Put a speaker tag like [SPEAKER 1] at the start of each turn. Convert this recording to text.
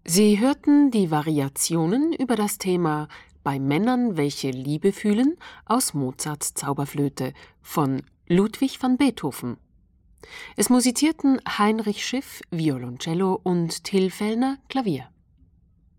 [SPEAKER 1] Sie hörten die Variationen über das Thema »Bei Männern, welche Liebe fühlen« aus Mozarts Zauberflöte von Ludwig van Beethoven. Es musizierten Heinrich Schiff, Violoncello und Till Fellner, Klavier.